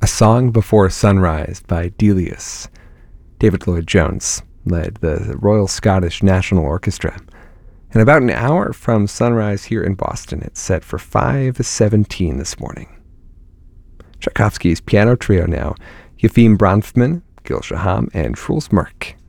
A Song Before Sunrise by Delius. David Lloyd-Jones led the Royal Scottish National Orchestra. And about an hour from sunrise here in Boston, it's set for 5:17 this morning. Tchaikovsky's piano trio now: Yefim Bronfman, Gil Shaham, and Truls Murk.